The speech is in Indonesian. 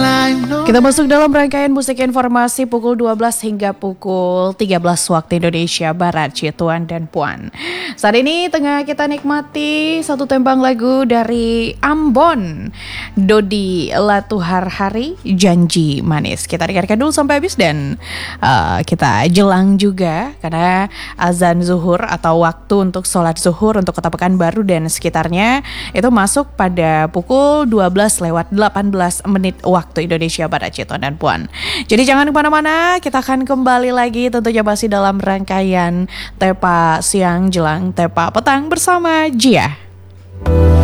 Kita masuk dalam rangkaian musik informasi pukul 12 hingga pukul 13 waktu Indonesia Barat, Tuan dan Puan. Saat ini tengah kita nikmati satu tembang lagu dari Ambon, Dodi Latuharhari, Janji Manis. Kita dengarkan dulu sampai habis dan kita jelang juga karena azan zuhur atau waktu untuk sholat zuhur untuk Kota Pekanbaru dan sekitarnya itu masuk pada pukul 12:18 waktu Indonesia Barat, Citon dan Puan. Jadi jangan kemana-mana, kita akan kembali lagi tentunya masih dalam rangkaian Tepa Siang jelang Tepa Petang bersama Jia.